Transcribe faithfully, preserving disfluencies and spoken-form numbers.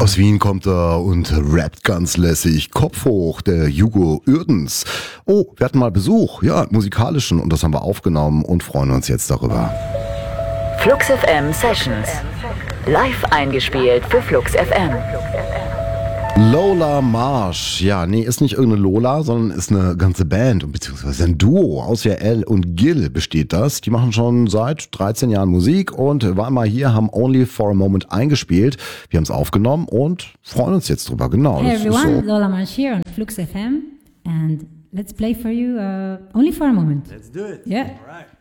Aus Wien kommt er und rappt ganz lässig. Kopf hoch, der Hugo Uerdens. Oh, wir hatten mal Besuch, ja, musikalischen, und das haben wir aufgenommen und freuen uns jetzt darüber. Flux F M Sessions. Live eingespielt für Flux F M. Lola Marsh, ja, nee, ist nicht irgendeine Lola, sondern ist eine ganze Band, beziehungsweise ein Duo. Aus Jael und Gil besteht das. Die machen schon seit dreizehn Jahren Musik und waren mal hier, haben Only for a Moment eingespielt. Wir haben es aufgenommen und freuen uns jetzt drüber, genau. Hey das everyone, ist so. Lola Marsh here on Flux F M and let's play for you uh, Only for a Moment. Let's do it. Yeah. All right.